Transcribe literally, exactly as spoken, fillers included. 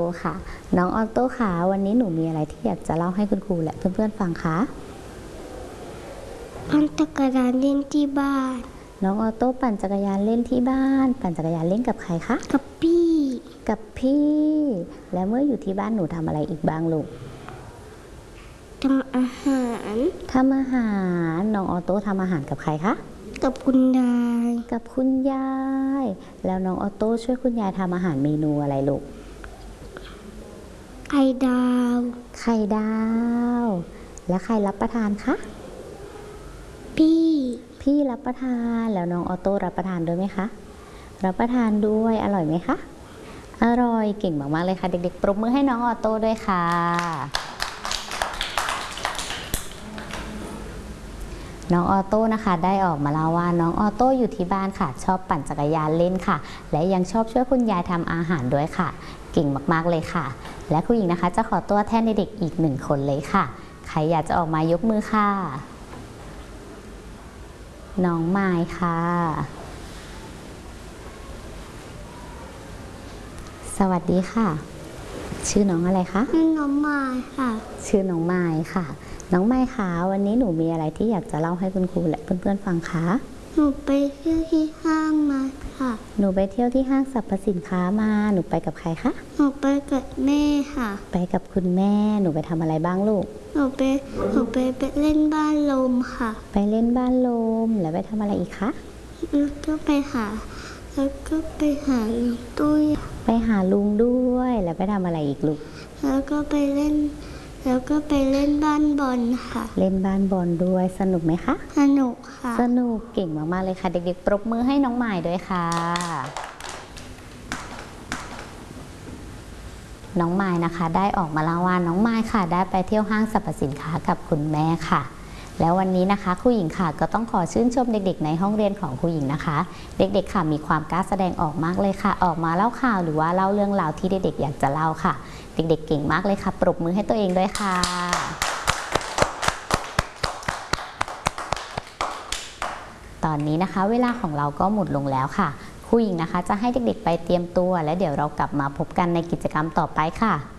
ค่ะน้องออโต้ค่ะวันนี้หนูมีอะไรที่อยากจะเล่าให้คุณครูและเพื่อนๆฟังคะปั่นจักรยานเล่นที่บ้านน้องออโต้ปั่นจักรยานเล่นที่บ้านปั่นจักรยานเล่นกับใครคะกับพี่กับพี่แล้วเมื่ออยู่ที่บ้านหนูทำอะไรอีกบ้างลูกทำอาหารทำอาหารน้องออโต้ทำอาหารกับใครคะกับคุณยายกับคุณยายแล้วน้องออโต้ช่วยคุณยายทำอาหารเมนูอะไรลูกไข่ดาวไข่ดาวและใครรับประทานคะพี่พี่รับประทานแล้วน้องออโต้รับประทานด้วยไหมคะรับประทานด้วยอร่อยไหมคะอร่อยเก่งมากๆเลยค่ะเด็กๆปรบมือให้น้องออโต้ด้วยค่ะน้องออโต้นะคะได้ออกมาเล่าว่าน้องออโต้อยู่ที่บ้านค่ะชอบปั่นจักรยานเล่นค่ะและยังชอบช่วยคุณยายทำอาหารด้วยค่ะเก่งมากๆเลยค่ะและคุณหญิงนะคะจะขอตัวแทนเด็กๆอีกหนึ่งคนเลยค่ะใครอยากจะออกมายกมือค่ะน้องไมค์ค่ะสวัสดีค่ะชื่อน้องอะไรคะชื่อน้องไม้ค่ะชื่อน้องไมค์ค่ะน้องไมค์คะวันนี้หนูมีอะไรที่อยากจะเล่าให้คุณครูและเพื่อนๆฟังคะหนูไปเที่ยวที่ห้างมาค่ะหนูไปเที่ยวที่ห้างสรรพสินค้ามาหนูไปกับใครคะหนูไปกับแม่ค่ะไปกับคุณแม่หนูไปทำอะไรบ้างลูกหนูไปหนูไปไปเล่นบ้านลมค่ะไปเล่นบ้านลมแล้วไปทำอะไรอีกคะแล้วก็ไปหาแล้วก็ไปหาลุงตุ้ยไปหาลุงด้วยแล้วไปทำอะไรอีกลูกแล้วก็ไปเล่นแล้วก็ไปเล่นบ้านบอลค่ะเล่นบ้านบอลด้วยสนุกไหมคะสนุกค่ะสนุกเก่งมากๆเลยค่ะเด็กๆปรบมือให้น้องใหม่ด้วยค่ะน้องไม้นะคะได้ออกมาเล่าว่าน้องไม้ค่ะได้ไปเที่ยวห้างสรรพสินค้ากับคุณแม่ค่ะแล้ววันนี้นะคะครูหญิงค่ะก็ต้องขอชื่นชมเด็กๆในห้องเรียนของครูหญิงนะคะเด็กๆค่ะมีความกล้าแสดงออกมากเลยค่ะออกมาเล่าข่าวหรือว่าเล่าเรื่องราวที่เด็กๆอยากจะเล่าค่ะเด็กๆเก่งมากเลยค่ะปรบมือให้ตัวเองด้วยค่ะตอนนี้นะคะเวลาของเราก็หมดลงแล้วค่ะครูหญิงนะคะจะให้เด็กๆไปเตรียมตัวและเดี๋ยวเรากลับมาพบกันในกิจกรรมต่อไปค่ะ